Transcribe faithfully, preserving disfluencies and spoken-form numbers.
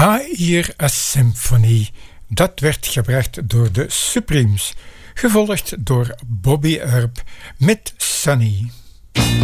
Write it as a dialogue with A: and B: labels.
A: I Hear a Symphony. Dat werd gebracht door de Supremes, gevolgd door Bobby Earp met Sunny.